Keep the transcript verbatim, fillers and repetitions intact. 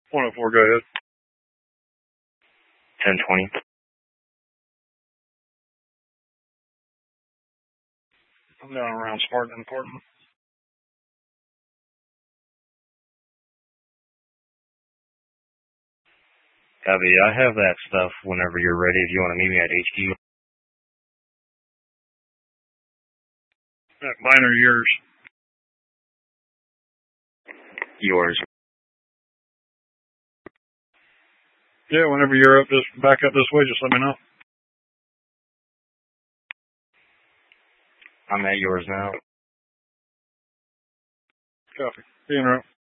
one oh four, go ahead. ten twenty. I'm down around Spartan and Portland. Copy. I have that stuff whenever you're ready. If you want to meet me at H Q. Yeah, mine or yours? Yours. Yeah, whenever you're up, just back up this way, just let me know. I'm at yours now. Copy. See you in a row.